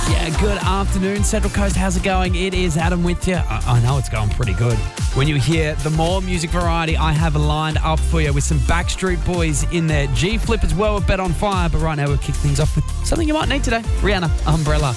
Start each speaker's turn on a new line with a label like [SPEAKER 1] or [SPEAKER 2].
[SPEAKER 1] Yeah, good afternoon, Central Coast. How's it going? It is Adam with you. I know it's going pretty good. When you hear the more music variety I have lined up for you with some Backstreet Boys in there. G-Flip as well with Bet on Fire. But right now we'll kick things off with something you might need today. Rihanna, Umbrella.